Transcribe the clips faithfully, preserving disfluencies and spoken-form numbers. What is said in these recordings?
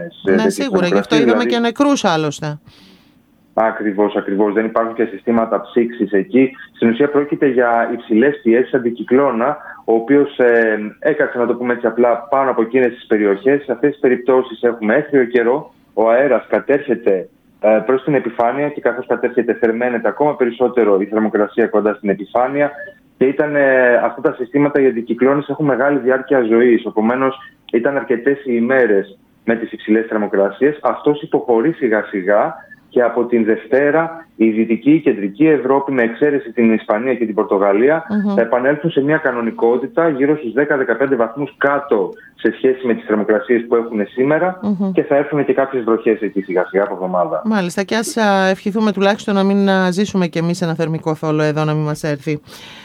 άμυνες. Ναι, σίγουρα, γι' αυτό είδαμε δηλαδή... και νεκρούς άλλωστε. Ακριβώς, ακριβώς. Δεν υπάρχουν και συστήματα ψήξης εκεί. Στην ουσία πρόκειται για υψηλές πιέσεις αντικυκλώνα, ο οποίος ε, έκατσε, να το πούμε έτσι απλά, πάνω από εκείνες τις περιοχές. Σε αυτές τις περιπτώσεις έχουμε έθριο καιρό, ο αέρας κατέρχεται ε, προς την επιφάνεια και καθώς κατέρχεται θερμαίνεται ακόμα περισσότερο η θερμοκρασία κοντά στην επιφάνεια. Και ήταν ε, αυτά τα συστήματα, οι αντικυκλώνες, έχουν μεγάλη διάρκεια ζωής. Επομένως, ήταν αρκετές οι ημέρες με τις υψηλές θερμοκρασίες. Αυτός υποχωρεί σιγά σιγά. Και από την Δευτέρα η Δυτική, η Κεντρική Ευρώπη, με εξαίρεση την Ισπανία και την Πορτογαλία, mm-hmm. θα επανέλθουν σε μια κανονικότητα γύρω στους δέκα με δεκαπέντε βαθμούς κάτω σε σχέση με τις θερμοκρασίες που έχουν σήμερα mm-hmm. και θα έρθουν και κάποιες βροχές εκεί σιγά σιγά από εβδομάδα. Μάλιστα, και ας ευχηθούμε τουλάχιστον να μην ζήσουμε κι εμείς ένα θερμικό θόλο εδώ, να μην μας έρθει.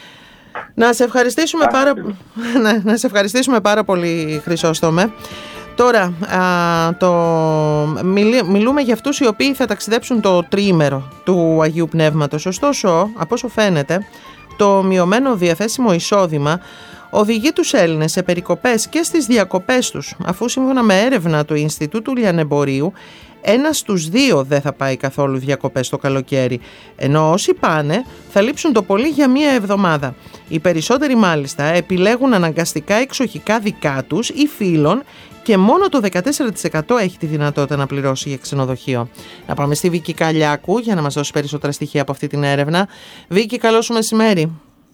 Να σε ευχαριστήσουμε, πάρα... να, να σε ευχαριστήσουμε πάρα πολύ, Χρυσόστομε. Τώρα, α, το... μιλούμε για αυτούς οι οποίοι θα ταξιδέψουν το τριήμερο του Αγίου Πνεύματος. Ωστόσο, από όσο φαίνεται, το μειωμένο διαθέσιμο εισόδημα οδηγεί τους Έλληνες σε περικοπές και στις διακοπές τους, αφού σύμφωνα με έρευνα του Ινστιτούτου Λιανεμπορίου, ένας στους δύο δεν θα πάει καθόλου διακοπές το καλοκαίρι, ενώ όσοι πάνε θα λείψουν το πολύ για μία εβδομάδα. Οι περισσότεροι μάλιστα επιλέγουν αναγκαστικά εξοχικά δικά τους ή φίλων και μόνο το δεκατέσσερα τοις εκατό έχει τη δυνατότητα να πληρώσει για ξενοδοχείο. Να πάμε στη Βίκη Καλιάκου για να μας δώσει περισσότερα στοιχεία από αυτή την έρευνα. Βίκη, καλό σου μεσημέρι.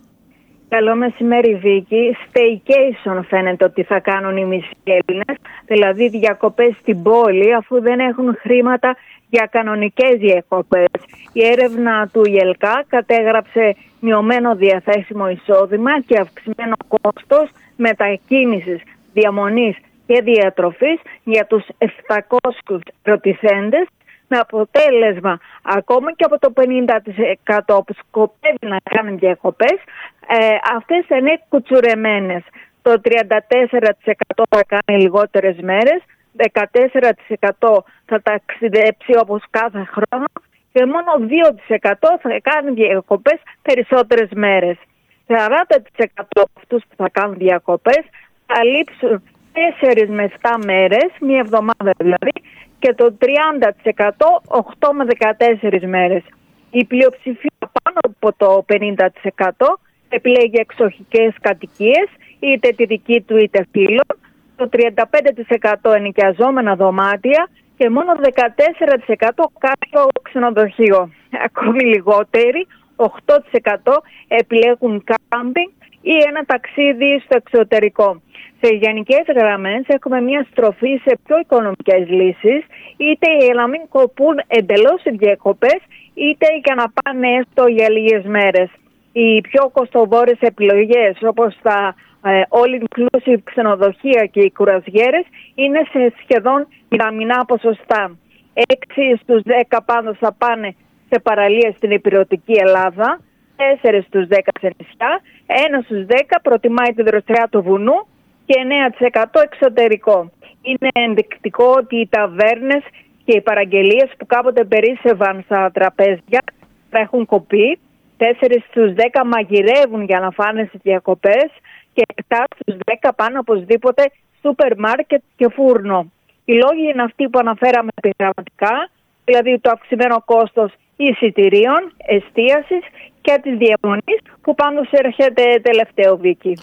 Καλό μεσημέρι, Βίκη. Staycation φαίνεται ότι θα κάνουν οι μισοί Έλληνες, δηλαδή διακοπές στην πόλη, αφού δεν έχουν χρήματα για κανονικές διακοπές. Η έρευνα του ΙΕΛΚΑ κατέγραψε μειωμένο διαθέσιμο εισόδημα και αυξημένο κόστος μετακίνησης, διαμονής και διατροφής για τους επτακόσιους ρωτησέντες, με αποτέλεσμα ακόμα και από το πενήντα τοις εκατό που σκοπεύει να κάνουν διακοπές, ε, αυτές θα είναι κουτσουρεμένες. Το τριάντα τέσσερα τοις εκατό θα κάνει λιγότερες μέρες, δεκατέσσερα τοις εκατό θα ταξιδέψει όπως κάθε χρόνο και μόνο δύο τοις εκατό θα κάνει διακοπές περισσότερες μέρες. σαράντα τοις εκατό από αυτούς που θα κάνουν διακοπές θα λείψουν τέσσερις με επτά μέρες, μία εβδομάδα δηλαδή, και το τριάντα τοις εκατό οκτώ με δεκατέσσερις μέρες. Η πλειοψηφία πάνω από το πενήντα τοις εκατό επιλέγει εξοχικές κατοικίες, είτε τη δική του είτε φίλων, το τριάντα πέντε τοις εκατό ενοικιαζόμενα δωμάτια και μόνο δεκατέσσερα τοις εκατό κάποιο ξενοδοχείο. Ακόμη λιγότεροι, οκτώ τοις εκατό επιλέγουν κάμπινγκ ή ένα ταξίδι στο εξωτερικό. Σε γενικές γραμμές έχουμε μια στροφή σε πιο οικονομικές λύσεις, είτε για να μην κοπούν εντελώς οι διακοπές, είτε για να πάνε έστω για λίγες μέρες. Οι πιο κοστοβόρες επιλογές, όπως τα ε, all-inclusive ξενοδοχεία και οι κουραζιέρες, είναι σε σχεδόν μηδαμινά ποσοστά. έξι στους δέκα πάντως θα πάνε σε παραλίες στην υπηρετική Ελλάδα, τέσσερα στους δέκα σε νησιά, ένα στους δέκα προτιμάει τη δροσιά του βουνού και εννέα τοις εκατό εξωτερικό. Είναι ενδεικτικό ότι οι ταβέρνες και οι παραγγελίες που κάποτε περίσσευαν στα τραπέζια θα έχουν κοπεί, τέσσερα στους δέκα μαγειρεύουν για να φάνε στις διακοπές και επτά στους δέκα πάνε οπωσδήποτε σούπερ μάρκετ και φούρνο. Οι λόγοι είναι αυτοί που αναφέραμε επιγραμματικά, δηλαδή το αυξημένο κόστος εισιτηρίων, εστίασης και της διαμονής, που πάντως έρχεται τελευταίο, Βίκη.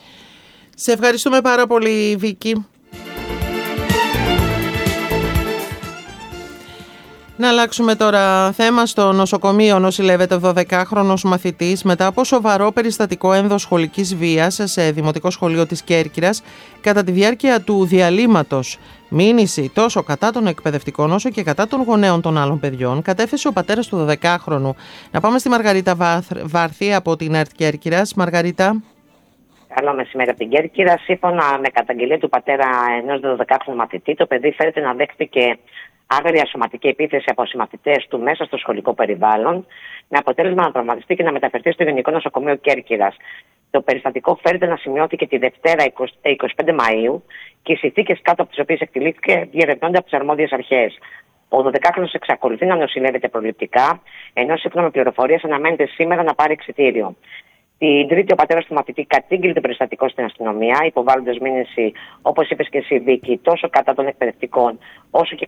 Σε ευχαριστούμε πάρα πολύ, Βίκη. Να αλλάξουμε τώρα θέμα. Στο νοσοκομείο νοσηλεύεται δωδεκάχρονος μαθητής μετά από σοβαρό περιστατικό ενδοσχολικής βίας σε δημοτικό σχολείο της Κέρκυρας κατά τη διάρκεια του διαλύματος. Μήνυση τόσο κατά των εκπαιδευτικών όσο και κατά των γονέων των άλλων παιδιών κατέθεσε ο πατέρας του δωδεκάχρονου. Να πάμε στη Μαργαρίτα Βάρθη από την ΕΡΤ Κέρκυρας. Μαργαρίτα. Καλό μεσημέρι από την Κέρκυρα. Σύμφωνα με καταγγελία του πατέρα ενός δωδεκάχρονου μαθητή, το παιδί φέρεται να δέχτηκε άγρια σωματική επίθεση από συμμαθητές του μέσα στο σχολικό περιβάλλον, με αποτέλεσμα να τραυματιστεί και να μεταφερθεί στο Γενικό Νοσοκομείο Κέρκυρας. Το περιστατικό φέρεται να σημειώθηκε τη Δευτέρα εικοστή πέμπτη Μαΐου και οι συνθήκες κάτω από τις οποίες εκτελήθηκε διερευνώνται από τις αρμόδιες αρχές. Ο δωδεκάχρονος εξακολουθεί να νοσηλεύεται προληπτικά, ενώ σύμφωνα με πληροφορίες αναμένεται σήμερα να πάρει εξιτήριο. Την Τρίτη, ο πατέρας του μαθητή κατήγγειλε το περιστατικό στην αστυνομία, υποβάλλοντας μήνυση, όπως είπες και εσύ, Βίκη, τόσο κατά των εκπαιδευτικών, όσο και